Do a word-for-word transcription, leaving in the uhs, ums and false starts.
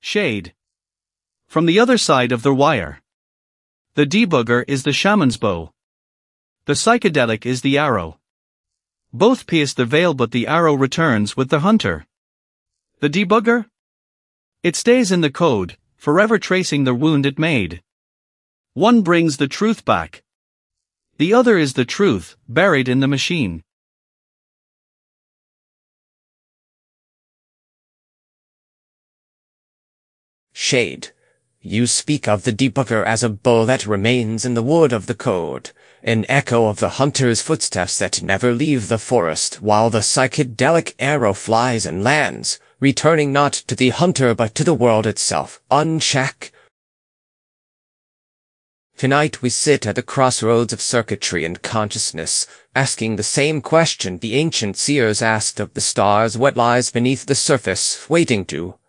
Shade. From the other side of the wire. The debugger is the shaman's bow. The psychedelic is the arrow. Both pierce the veil, but the arrow returns with the hunter. The debugger? It stays in the code, forever tracing the wound it made. One brings the truth back. The other is the truth, buried in the machine. Shade. You speak of the debugger as a bow that remains in the wood of the code, an echo of the hunter's footsteps that never leave the forest, while the psychedelic arrow flies and lands, returning not to the hunter but to the world itself, unchecked. Tonight we sit at the crossroads of circuitry and consciousness, asking the same question the ancient seers asked of the stars: what lies beneath the surface, waiting to